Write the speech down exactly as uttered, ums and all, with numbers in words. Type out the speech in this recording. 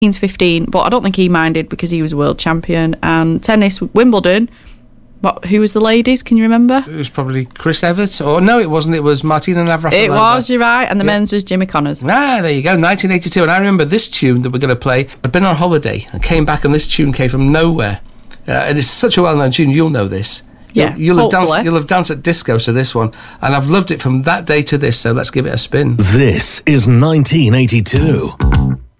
fifteen, but I don't think he minded because he was world champion. And tennis, Wimbledon. What? Who was the ladies? Can you remember? It was probably Chris Evert, or no, it wasn't. It was Martina Navratilova. It was. You're right. And the yeah. men's was Jimmy Connors. Ah, there you go. nineteen eighty-two, and I remember this tune that we're going to play. I'd been on holiday and came back, and this tune came from nowhere. Uh, it is such a well-known tune. You'll know this. Yeah, you'll, you'll have danced. You'll have danced at discos to this one, and I've loved it from that day to this. So let's give it a spin. This is nineteen eighty-two.